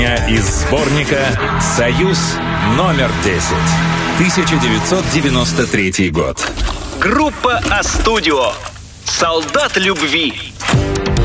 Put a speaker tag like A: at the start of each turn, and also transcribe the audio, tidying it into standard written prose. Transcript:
A: Из сборника «Союз номер 10». 1993 год.
B: Группа А-студио. «Солдат любви».